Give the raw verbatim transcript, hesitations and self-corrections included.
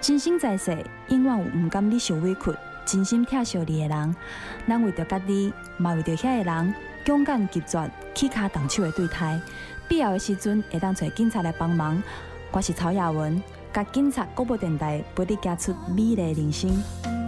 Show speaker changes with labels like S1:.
S1: 真心在世，永远有毋甘你受委屈、真心疼惜你的人。咱为着家己，嘛为着遐个人，勇敢拒绝、起骹动手的对待。必要的时阵，会当找警察来帮忙。我是曹雅文，甲警察广播电台陪你走出美丽的人生。